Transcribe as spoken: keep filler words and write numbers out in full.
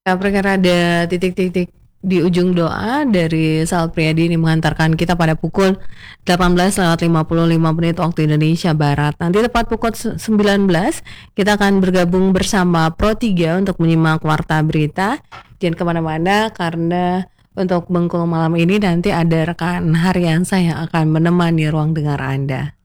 Kabar ada titik-titik di ujung doa dari Sal Priadi ini mengantarkan kita pada pukul delapan belas lewat lima puluh lima menit waktu Indonesia Barat. Nanti tepat pukul sembilan belas kita akan bergabung bersama Pro tiga untuk menyimak Warta Berita. Jangan kemana-mana karena untuk Bengkulu malam ini nanti ada rekan Haryansa yang akan menemani ruang dengar Anda.